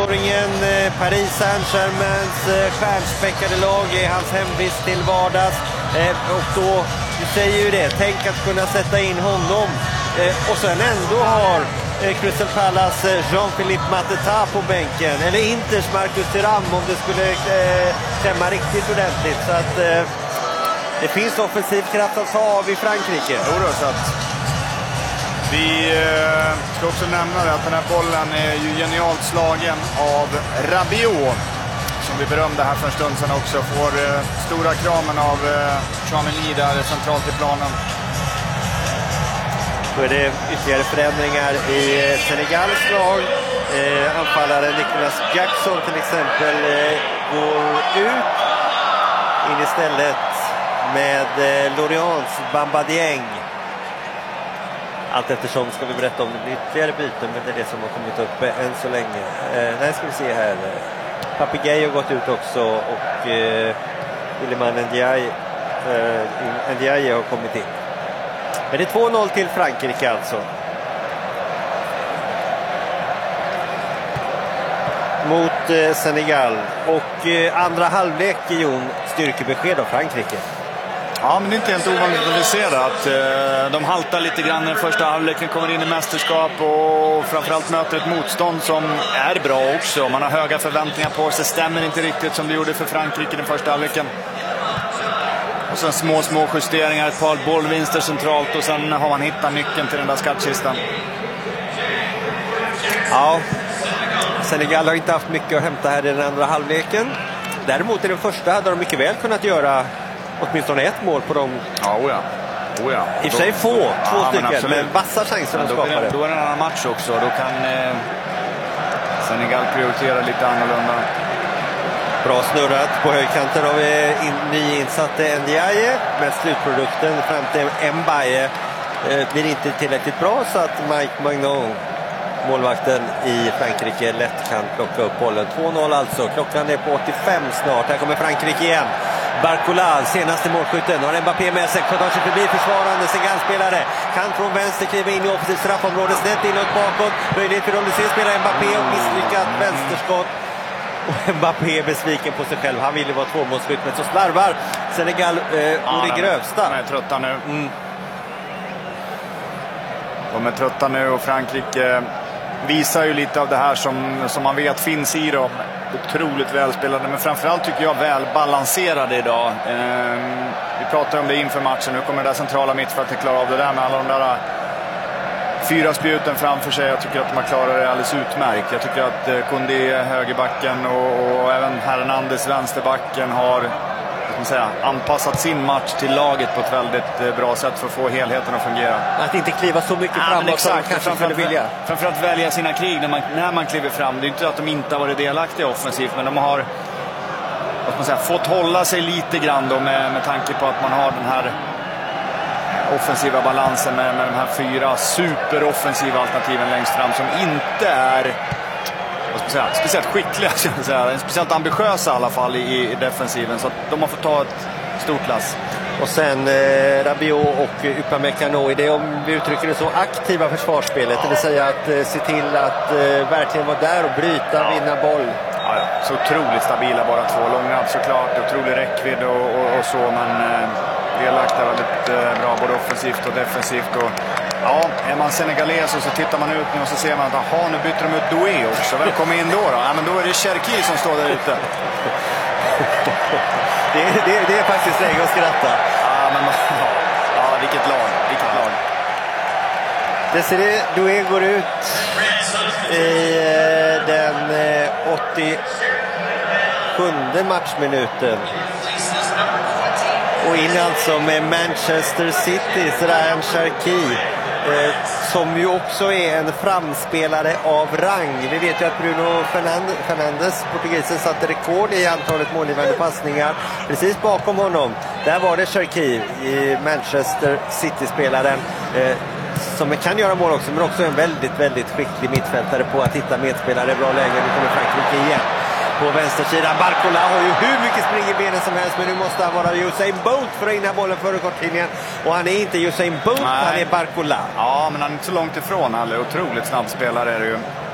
20-åringen, Paris Saint-Germains stjärnspäckade lag i hans hemvist till vardags. Och då, du säger ju det, tänk att kunna sätta in honom. Och sen ändå har Crystal Palace Jean-Philippe Mateta på bänken. Eller Inters Marcus Thuram om det skulle klämma riktigt ordentligt. Så att det finns offensiv kraft att ta av i Frankrike. Så att vi ska också nämna att den här bollen är ju genialt slagen av Rabiot, som vi berömde här för en stund sedan också. Får stora kramen av Tchouaméni där centralt i planen. Då är det ytterligare förändringar i Senegals lag. Anfallaren Nicolas Jackson till exempel går ut. In istället med Lorients Bamba Dieng. Allt eftersom ska vi berätta om det blir ytterligare byten, men det är det som har kommit upp än så länge. Nej, ska vi se här. Papigay har gått ut också och Iliman Ndiaye har kommit in. Men det är 2-0 till Frankrike alltså. Mot Senegal. Och andra halvlek, Jon, styrkebesked av Frankrike. Ja, men det är inte helt ovanligt att vi ser det, att de haltar lite grann när den första halvleken kommer in i mästerskap och framförallt möter ett motstånd som är bra också. Man har höga förväntningar på sig, stämmer inte riktigt som det gjorde för Frankrike den första halvleken. Och sen små justeringar, ett par bollvinster centralt och sen har man hittat nyckeln till den där skattkistan. Ja, Senegal har inte haft mycket att hämta här i den andra halvleken. Däremot i den första hade de mycket väl kunnat göra åtminstone ett mål på dem. Ja, I och för sig två stycken, men vassa chanser att skapa det. Då är det en annan match också. Då kan Senegal prioritera lite annorlunda. Bra snurrat på högkanten av nyinsatte Ndiaye, men slutprodukten fram till Mbaye blir inte tillräckligt bra, så att Mike Maignan, målvakten i Frankrike, lätt kan plocka upp bollen. 2-0 alltså. Klockan är på 85 snart. Här kommer Frankrike igen. Barcola, senaste målskytten, har Mbappé med sig, tar sig förbi försvarande Senegal-spelare, kan från vänster kliva in i offensivt straffområde, snett inåt bakåt, möjlighet för Olysée spela Mbappé och misslyckat vänsterskott. Och Mbappé är besviken på sig själv, han ville vara tvåmålsskytt, men så slarvar Senegal och det grövsta. De är trötta nu. De är trötta nu och Frankrike visar ju lite av det här som man vet finns i dem. Otroligt välspelade, men framförallt tycker jag välbalanserade idag. Vi pratade om det inför matchen. Nu kommer det där centrala mittfältet klara av det där med alla de där 4 spjuten framför sig. Jag tycker att de har klarat det alldeles utmärkt. Jag tycker att Koundé, högerbacken, och även Hernandez, vänsterbacken, har anpassat sin match till laget på ett väldigt bra sätt för att få helheten att fungera. Att inte kliva så mycket framåt som man kanske skulle vilja. Framförallt välja sina krig när man kliver fram. Det är inte att de inte har varit delaktiga offensivt, men de har fått hålla sig lite grann då med tanke på att man har den här offensiva balansen med de här 4 superoffensiva alternativen längst fram som inte är speciellt skickliga, speciellt ambitiösa i alla fall i defensiven, så att de har fått ta ett stort lass. Och sen Rabiot och Upamecano i det, om vi uttrycker det så, aktiva försvarsspelet, det vill säga att se till att verkligen vara där och bryta, vinna boll. Ja, så otroligt stabila bara två, långa såklart, otrolig räckvidd och så, men delaktiga väldigt bra både offensivt och defensivt. Och ja, är man senegales och så tittar man ut nu och så ser man att nu byter de ut Doué också. Vem kommer in då? Ja, men då är det Cherki som står där ute. det är faktiskt läge att skratta. Ja, vilket lag. Desiré Doué går ut i den 87:e matchminuten. Och in alltså med Manchester City, Ryan Cherki, som ju också är en framspelare av rang. Vi vet ju att Bruno Fernandes, portugisen, satte rekord i antalet målgivande passningar. Precis bakom honom, där var det Cherki, i Manchester City-spelaren, som kan göra mål också, men också en väldigt, väldigt skicklig mittfältare på att hitta medspelare. Bra läge, nu kommer Frankrike igen. På vänstersidan, Barcola har ju hur mycket spring i benen som helst, men nu måste han vara Usain Bolt för att in bollen före kortlinjen. Och han är inte Usain Bolt, han är Barcola. Ja, men han är inte så långt ifrån. Han är otroligt snabb spelare är det ju.